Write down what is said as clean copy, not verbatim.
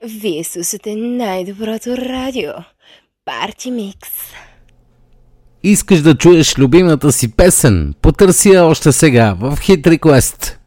Вие слушате най-доброто радио. Парти Микс. Искаш да чуеш любимата си песен? Потърси я още сега в Hit Request.